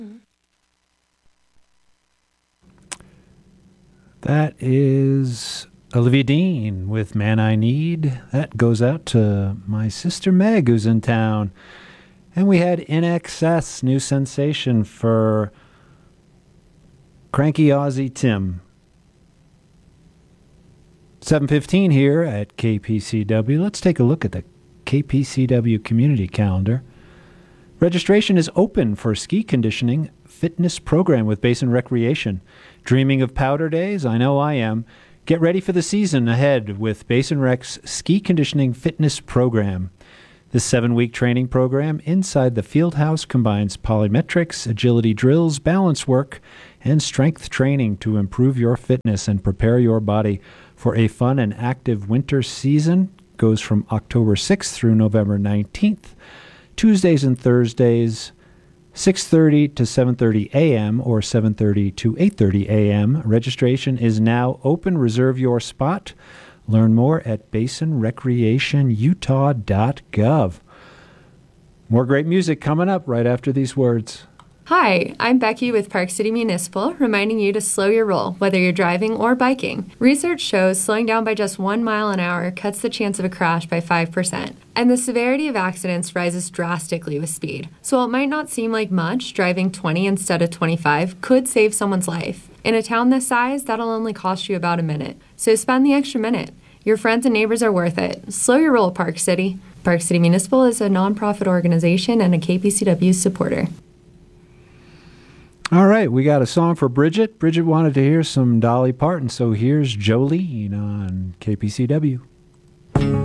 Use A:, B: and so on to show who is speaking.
A: That is Olivia Dean with Man I Need. That goes out to my sister Meg, who's in town. And we had In Excess, new sensation for Cranky Aussie Tim. 7:15 here at KPCW. Let's take a look at the KPCW community calendar. Registration is open for ski conditioning fitness program with Basin Recreation. Dreaming of powder days? I know I am. Get ready for the season ahead with Basin Rec's ski conditioning fitness program. This 7-week training program inside the field house combines polymetrics, agility drills, balance work, and strength training to improve your fitness and prepare your body for a fun and active winter season. Goes from October 6th through November 19th. Tuesdays and Thursdays, 6:30 to 7:30 a.m. or 7:30 to 8:30 a.m. Registration is now open. Reserve your spot. Learn more at basinrecreationutah.gov. More great music coming up right after these words.
B: Hi, I'm Becky with Park City Municipal, reminding you to slow your roll, whether you're driving or biking. Research shows slowing down by just 1 mile an hour cuts the chance of a crash by 5%, and the severity of accidents rises drastically with speed. So while it might not seem like much, driving 20 instead of 25 could save someone's life. In a town this size, that'll only cost you about a minute. So spend the extra minute. Your friends and neighbors are worth it. Slow your roll, Park City. Park City Municipal is a nonprofit organization and a KPCW supporter.
A: All right, we got a song for Bridget. Bridget wanted to hear some Dolly Parton, so here's Jolene on KPCW.